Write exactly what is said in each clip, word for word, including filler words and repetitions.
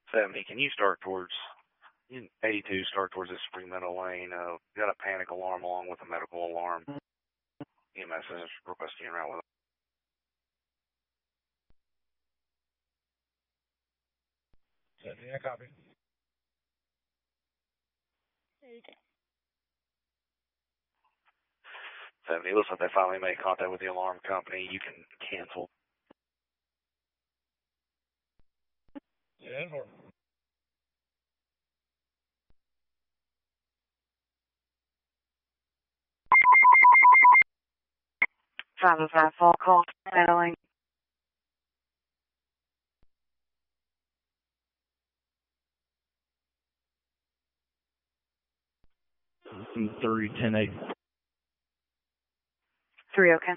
seventy, can you start towards, eighty-two, start towards this Spring Meadow Lane? Uh, got a panic alarm along with a medical alarm. E M S is requesting a route with seventy, I copy. seventy, looks like they finally made contact with the alarm company. You can cancel. ten four. five oh five, fall call, settling. three, ten, eight. three, okay.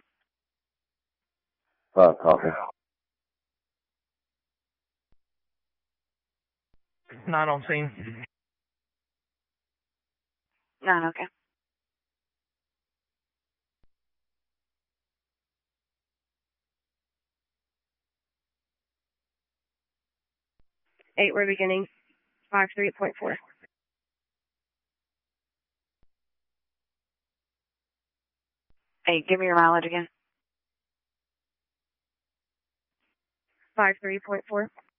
Five, copy. Nine on scene. nine, okay. eight, we're beginning. five three point four. eight, give me your mileage again. five three point four.